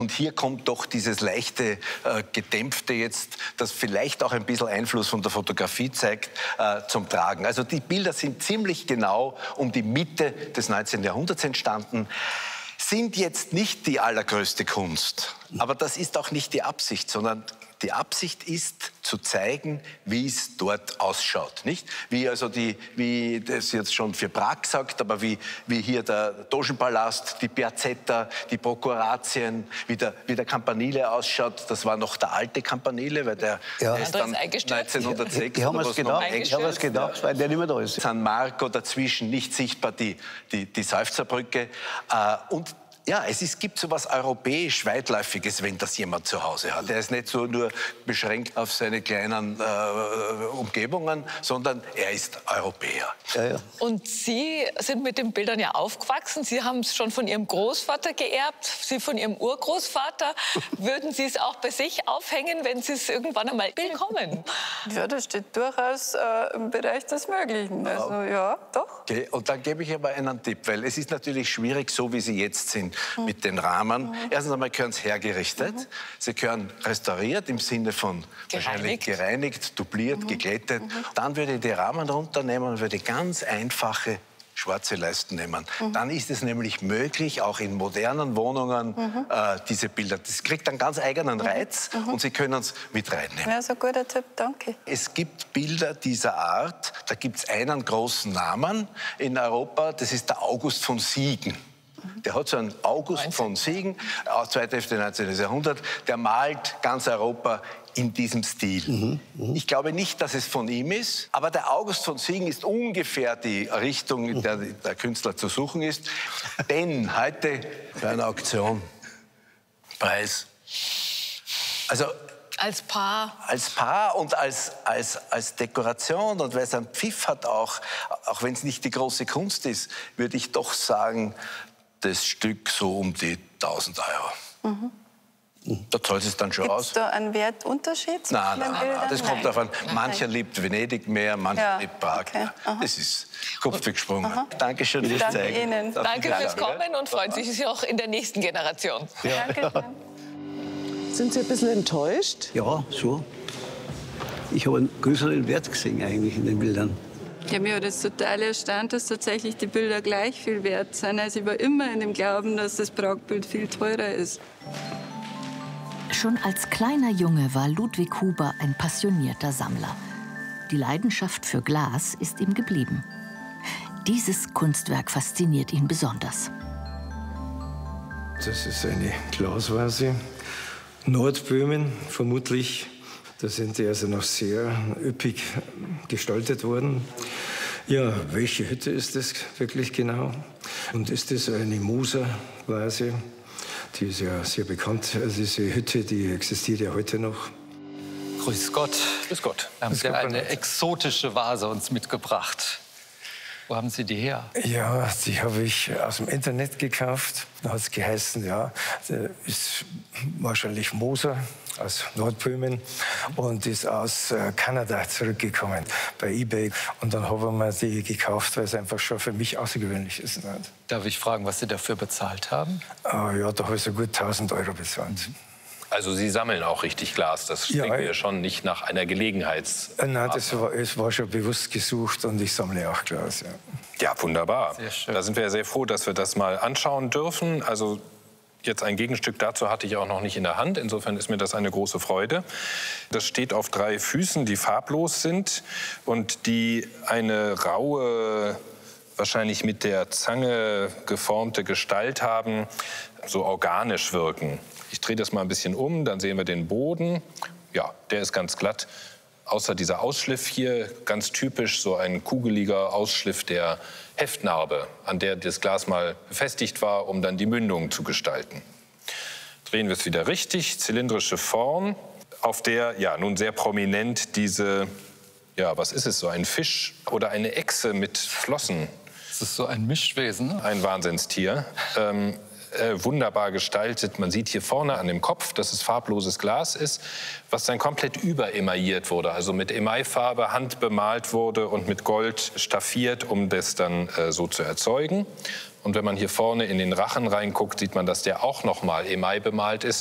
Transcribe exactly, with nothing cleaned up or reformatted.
Und hier kommt doch dieses leichte, äh, gedämpfte jetzt, das vielleicht auch ein bisschen Einfluss von der Fotografie zeigt, äh, zum Tragen. Also die Bilder sind ziemlich genau um die Mitte des neunzehnten Jahrhunderts entstanden, sind jetzt nicht die allergrößte Kunst. Aber das ist auch nicht die Absicht, sondern die Absicht ist, zu zeigen, wie es dort ausschaut, nicht? Wie also die, wie das jetzt schon für Prag sagt, aber wie, wie hier der Dogenpalast, die Piazzetta, die Prokuratien, wie der, wie der Campanile ausschaut. Das war noch der alte Campanile, weil der, ja. der ist dann neunzehnhundertsechs. Ich habe mir gedacht, ich habe es gedacht, weil der nicht mehr da ist. San Marco dazwischen, nicht sichtbar die, die, die Seufzerbrücke. Äh, und ja, es ist, gibt so etwas europäisch Weitläufiges, wenn das jemand zu Hause hat. Er ist nicht so nur beschränkt auf seine kleinen äh, Umgebungen, sondern er ist Europäer. Ja, ja. Und Sie sind mit den Bildern ja aufgewachsen. Sie haben es schon von Ihrem Großvater geerbt, Sie von Ihrem Urgroßvater. Würden Sie es auch bei sich aufhängen, wenn Sie es irgendwann einmal bekommen? Ja, das steht durchaus äh, im Bereich des Möglichen. Also ja, doch. Okay, und dann gebe ich aber einen Tipp, weil es ist natürlich schwierig, so wie Sie jetzt sind, mhm. mit den Rahmen. Mhm. Erstens einmal gehören sie hergerichtet, mhm. sie gehören restauriert im Sinne von gereinigt. wahrscheinlich gereinigt, dubliert, mhm. geglättet. Mhm. Dann würde ich die Rahmen runternehmen und würde ganz einfache schwarze Leisten nehmen. Mhm. Dann ist es nämlich möglich, auch in modernen Wohnungen mhm. äh, diese Bilder, das kriegt einen ganz eigenen Reiz mhm. und Sie können es mit reinnehmen. Ja, so ein guter Tipp, danke. Es gibt Bilder dieser Art, da gibt es einen großen Namen in Europa, das ist der August von Siegen. Der hat so einen August von Siegen, zweite Hälfte neunzehnten Jahrhundert, der malt ganz Europa in diesem Stil. Mhm, mh. Ich glaube nicht, dass es von ihm ist, aber der August von Siegen ist ungefähr die Richtung, in der der Künstler zu suchen ist. Denn heute bei einer Auktion Preis. Also als Paar. Als Paar und als, als, als Dekoration und weil es einen Pfiff hat auch, auch wenn es nicht die große Kunst ist, würde ich doch sagen, das Stück so um die tausend Euro. Mhm. Da zahlt es dann schon Gibt's aus. Gibt es da einen Wertunterschied? Nein, nein, nein, nein, das kommt davon. Mancher liebt Venedig mehr, mancher ja. liebt Prag okay. mehr. Das ist Kopf gesprungen. Dankeschön fürs Danke Zeigen. Ihnen. Danke fürs Kommen und freut sich Sie auch in der nächsten Generation. Ja. Danke. Sind Sie ein bisschen enttäuscht? Ja, schon. Ich habe einen größeren Wert gesehen eigentlich in den Bildern. Ja, mir hat es total erstaunt, dass tatsächlich die Bilder gleich viel wert sind. Also ich war immer in dem Glauben, dass das Pragbild viel teurer ist. Schon als kleiner Junge war Ludwig Huber ein passionierter Sammler. Die Leidenschaft für Glas ist ihm geblieben. Dieses Kunstwerk fasziniert ihn besonders. Das ist eine Glasvase. Nordböhmen, vermutlich. Da sind die also noch sehr üppig gestaltet worden. Ja, welche Hütte ist das wirklich genau? Und ist das eine Moser-Vase? Die ist ja sehr bekannt. Also diese Hütte, die existiert ja heute noch. Grüß Gott. Grüß Gott. Wir haben Sie eine exotische Vase uns mitgebracht. Wo haben Sie die her? Ja, die habe ich aus dem Internet gekauft. Da hat es geheißen, ja, ist wahrscheinlich Moser aus Nordböhmen und ist aus Kanada zurückgekommen bei eBay. Und dann haben wir die gekauft, weil es einfach schon für mich außergewöhnlich ist. Darf ich fragen, was Sie dafür bezahlt haben? Uh, ja, da habe ich so gut tausend Euro bezahlt. Also Sie sammeln auch richtig Glas. Das ja, klingt mir schon nicht nach einer Gelegenheits... Nein, das war, es war schon bewusst gesucht und ich sammle auch Glas. Ja, ja wunderbar. Sehr schön. Da sind wir ja sehr froh, dass wir das mal anschauen dürfen. Also jetzt ein Gegenstück dazu hatte ich auch noch nicht in der Hand. Insofern ist mir das eine große Freude. Das steht auf drei Füßen, die farblos sind und die eine raue, wahrscheinlich mit der Zange geformte Gestalt haben, so organisch wirken. Ich drehe das mal ein bisschen um, dann sehen wir den Boden. Ja, der ist ganz glatt. Außer dieser Ausschliff hier, ganz typisch so ein kugeliger Ausschliff der Heftnarbe, an der das Glas mal befestigt war, um dann die Mündung zu gestalten. Drehen wir es wieder richtig, zylindrische Form, auf der ja nun sehr prominent diese, ja, was ist es, so ein Fisch oder eine Echse mit Flossen. Das ist so ein Mischwesen. Ein Wahnsinnstier. Ähm, äh, wunderbar gestaltet. Man sieht hier vorne an dem Kopf, dass es farbloses Glas ist, was dann komplett überemailliert wurde, also mit Emailfarbe handbemalt wurde und mit Gold staffiert, um das dann äh, so zu erzeugen. Und wenn man hier vorne in den Rachen reinguckt, sieht man, dass der auch noch mal Email bemalt ist.